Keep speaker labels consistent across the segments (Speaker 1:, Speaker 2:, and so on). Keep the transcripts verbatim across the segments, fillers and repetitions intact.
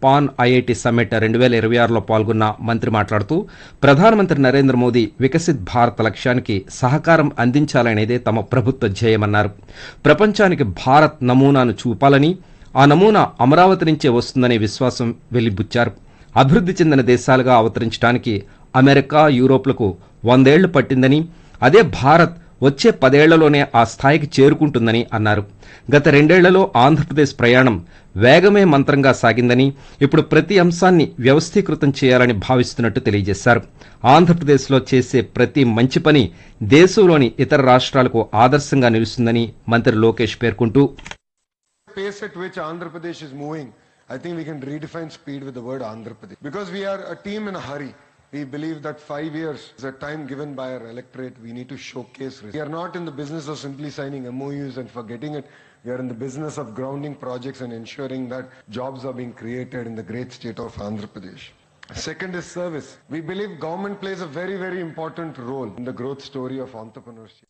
Speaker 1: Pan IIT summit రెండు వేల ఇరవై ఆరులో పాల్గొన్న మంత్రి మాట్లాడుతూ ప్రధానమంత్రి నరేంద్ర మోదీ వికసిత్ భారత్ లక్ష్యానికి సహకారం అందించాలనేదే తమ ప్రభుత్వ ధ్యేయమన్నారు. ప్రపంచానికి భారత్ నమూనాను చూపాలని, ఆ నమూనా అమరావతి నుంచే వస్తుందనే విశ్వాసం వెలిబుచ్చారు. అభివృద్ధి చెందిన దేశాలుగా అవతరించడానికి అమెరికా, యూరోప్లకు వందేళ్లు పట్టిందని, అదే భారత్ వచ్చే పదేళ్లలోనే ఆ స్థాయికి చేరుకుంటుందని అన్నారు. గత రెండేళ్లలో ఆంధ్రప్రదేశ్ ప్రయాణం వేగమే మంత్రంగా సాగిందని, ఇప్పుడు ప్రతి అంశాన్ని వ్యవస్థీకృతం చేయాలని భావిస్తున్నట్టు తెలియజేశారు. ఆంధ్రప్రదేశ్లో చేసే ప్రతి మంచి పని దేశంలోని ఇతర రాష్ట్రాలకు ఆదర్శంగా నిలుస్తుందని మంత్రి లోకేష్ పేర్కొంటూ,
Speaker 2: pace at which Andhra Pradesh is moving, I think we can redefine speed with the word Andhra Pradesh. Because we are a team in a hurry. We believe that five years is a time given by our electorate. We need to showcase results. We are not in the business of simply signing M O Us and forgetting it. We are in the business of grounding projects and ensuring that jobs are being created in the great state of Andhra Pradesh. Second is service. We believe government plays a very, very important role in the growth story of entrepreneurship.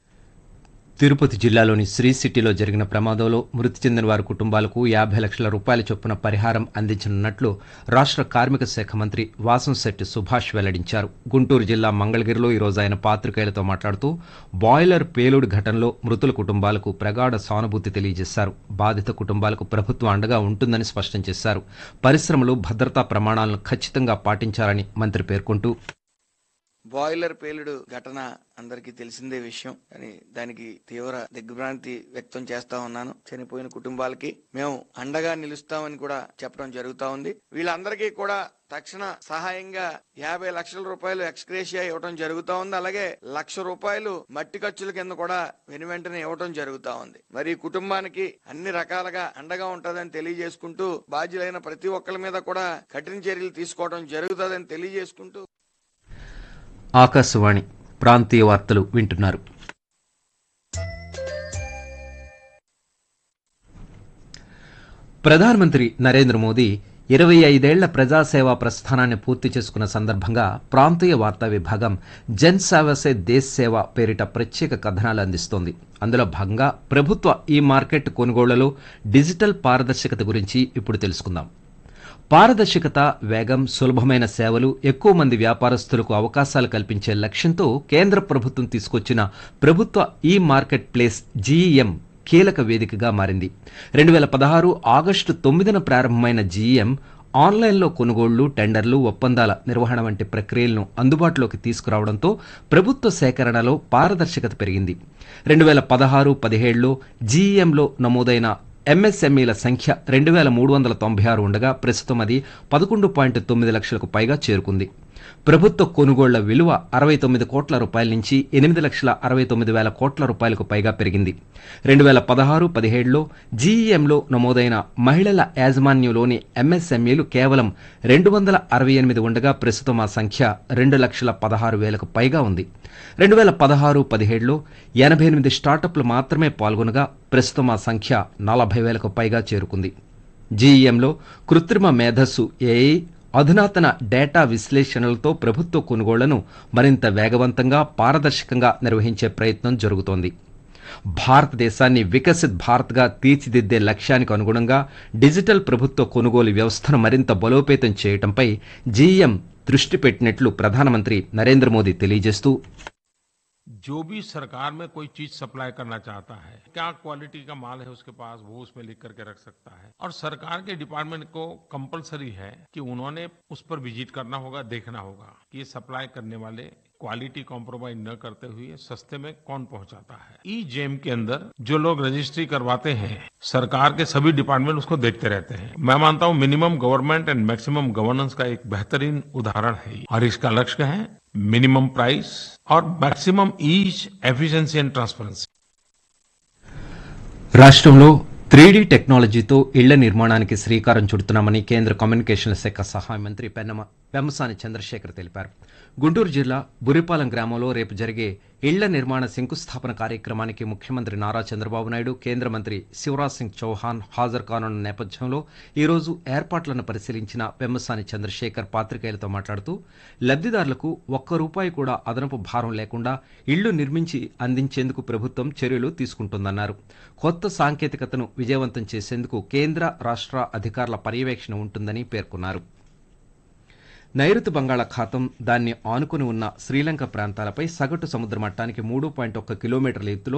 Speaker 1: Tirupati జిల్లాలోని శ్రీ సిటీలో జరిగిన ప్రమాదంలో మృతి చెందిన వారి కుటుంబాలకు యాభై లక్షల రూపాయల చొప్పున పరిహారం అందించనున్నట్లు రాష్ట్ర కార్మిక శాఖ మంత్రి వాసంశెట్టి సుభాష్ వెల్లడించారు. గుంటూరు జిల్లా మంగళగిరిలో ఈరోజు ఆయన పాత్రికేయులతో మాట్లాడుతూ బాయిలర్ పేలుడు ఘటనలో మృతుల కుటుంబాలకు ప్రగాఢ సానుభూతి తెలియజేశారు. బాధిత కుటుంబాలకు ప్రభుత్వం అండగా ఉంటుందని స్పష్టం చేశారు. పరిశ్రమలు భద్రతా ప్రమాణాలను ఖచ్చితంగా పాటించాలని మంత్రి పేర్కొంటూ,
Speaker 3: బాయిలర్ పేలుడు ఘటన అందరికీ తెలిసిందే విషయం, కానీ దానికి తీవ్ర దిగ్భ్రాంతి వ్యక్తం చేస్తా ఉన్నాను. చనిపోయిన కుటుంబాలకి మేము అండగా నిలుస్తామని కూడా చెప్పడం జరుగుతా ఉంది. వీళ్ళందరికీ కూడా తక్షణ సహాయంగా యాభై లక్షల రూపాయలు ఎక్స్గ్రేషియా ఇవ్వడం జరుగుతా ఉంది. అలాగే లక్ష రూపాయలు మట్టి ఖర్చుల కింద కూడా వెను వెంటనే ఇవ్వడం జరుగుతా ఉంది. మరి కుటుంబానికి అన్ని రకాలుగా అండగా ఉంటుందని తెలియజేసుకుంటూ, బాధ్యులైన ప్రతి ఒక్కరి మీద కూడా కఠిన చర్యలు తీసుకోవడం జరుగుతుందని తెలియజేసుకుంటూ,
Speaker 1: ఆకాశవాణి ప్రాంతీయ వార్తలు వింటున్నారు. ప్రధానమంత్రి నరేంద్ర మోదీ ఇరవై ఐదేళ్ల ప్రజాసేవా ప్రస్థానాన్ని పూర్తి చేసుకున్న సందర్భంగా ప్రాంతీయ వార్తా విభాగం జన్ సేవ సే దేశ్ సేవ పేరిట ప్రత్యేక కథనాలు అందిస్తోంది. అందులో భాగంగా ప్రభుత్వ ఈ మార్కెట్ కొనుగోళ్లలో డిజిటల్ పారదర్శకత గురించి ఇప్పుడు తెలుసుకుందాం. పారదర్శకత, వేగం, సులభమైన సేవలు, ఎక్కువ మంది వ్యాపారస్తులకు అవకాశాలు కల్పించే లక్ష్యంతో కేంద్ర ప్రభుత్వం తీసుకొచ్చిన ప్రభుత్వ ఈ మార్కెట్ ప్లేస్ జీఈఎం కీలక వేదికగా మారింది. రెండు వేల పదహారు ఆగస్టు తొమ్మిదిన ప్రారంభమైన జీఈఎం ఆన్లైన్లో కొనుగోళ్లు, టెండర్లు, ఒప్పందాల నిర్వహణ వంటి ప్రక్రియలను అందుబాటులోకి తీసుకురావడంతో ప్రభుత్వ సేకరణలో పారదర్శకత పెరిగింది. రెండు వేల పదహారు పదిహేడులో జీఈఎంలో నమోదైన ఎంఎస్ఎంఈల సంఖ్య రెండు వేల మూడు వందల తొంభై ఆరు ఉండగా ప్రస్తుతం అది పదకొండు పాయింట్ తొమ్మిది లక్షలకు పైగా చేరుకుంది. ప్రభుత్వ కొనుగోళ్ల విలువ అరవై తొమ్మిది కోట్ల రూపాయల నుంచి ఎనిమిది లక్షల అరవై తొమ్మిది వేల కోట్ల రూపాయలకు పైగా పెరిగింది. రెండు వేల పదహారు పదిహేడులో జీఈఎంలో నమోదైన మహిళల యాజమాన్యంలోని ఎంఎస్ఎంఈలు కేవలం రెండు వందల అరవై ఎనిమిది ఉండగా ప్రస్తుతం ఆ సంఖ్య రెండు లక్షల పదహారు వేలకు పైగా ఉంది. రెండు వేల పదహారు పదిహేడులో ఎనభై ఎనిమిది స్టార్టప్లు మాత్రమే పాల్గొనగా ప్రస్తుతం ఆ సంఖ్య నలభై వేలకు పైగా చేరుకుంది. జీఈఎంలో కృత్రిమ మేధస్సు ఏఐ, అధునాతన డేటా విశ్లేషణలతో ప్రభుత్వ కొనుగోళ్లను మరింత వేగవంతంగా, పారదర్శకంగా నిర్వహించే ప్రయత్నం జరుగుతోంది. భారతదేశాన్ని వికసిత్ భారత్గా తీర్చిదిద్దే లక్ష్యానికి అనుగుణంగా డిజిటల్ ప్రభుత్వ కొనుగోలు వ్యవస్థను మరింత బలోపేతం చేయడంపై జీఈఎం దృష్టి పెట్టినట్లు ప్రధానమంత్రి నరేంద్ర మోదీ తెలియజేస్తూ,
Speaker 4: जो भी सरकार में कोई चीज सप्लाई करना चाहता है, क्या क्वालिटी का माल है उसके पास, वो उसमें लिख करके रख सकता है। और सरकार के डिपार्टमेंट को कंपलसरी है कि उन्होंने उस पर विजिट करना होगा, देखना होगा कि ये सप्लाई करने वाले क्वालिटी कॉम्प्रोमाइज न करते हुए सस्ते में कौन पहुंचाता है। ई जेम के अंदर जो लोग रजिस्ट्री करवाते हैं, सरकार के सभी डिपार्टमेंट उसको देखते रहते हैं। मैं मानता हूं minimum government and maximum governance का एक बेहतरीन उदाहरण है और इसका लक्ष्य है मिनिमम प्राइस और maximum ease, efficiency and transparency.
Speaker 1: రాష్ట్రంలో త్రీ డీ టెక్నాలజీతో ఇళ్ల నిర్మాణానికి శ్రీకారం చుడుతున్నామని కేంద్ర కమ్యూనికేషన్ల శాఖ సహాయ మంత్రి పెన్నమ పెమ్మసాని చంద్రశేఖర్ తెలిపారు. గుంటూరు జిల్లా బురిపాలెం గ్రామంలో రేపు జరిగే ఇళ్ల నిర్మాణ శంకుస్థాపన కార్యక్రమానికి ముఖ్యమంత్రి నారా చంద్రబాబు నాయుడు కేంద్ర మంత్రి శివరాజ్ సింగ్ చౌహాన్ హాజరు కానున్న నేపథ్యంలో ఈరోజు ఏర్పాట్లను పరిశీలించిన పెమ్మసాని చంద్రశేఖర్ పాత్రికేయులతో మాట్లాడుతూ లబ్దిదారులకు ఒక్క రూపాయి కూడా అదనపు భారం లేకుండా ఇళ్లు నిర్మించి అందించేందుకు ప్రభుత్వం చర్యలు తీసుకుంటుందన్నారు. కొత్త సాంకేతికతను విజయవంతం చేసేందుకు కేంద్ర రాష్ట్ర అధికారుల పర్యవేక్షణ ఉంటుందని పేర్కొన్నారు. నైరుతి బంగాళాఖాతం దాన్ని ఆనుకుని ఉన్న శ్రీలంక ప్రాంతాలపై సగటు సముద్ర మట్టానికి మూడు పాయింట్ ఒక్క కిలోమీటర్ల ఎత్తులో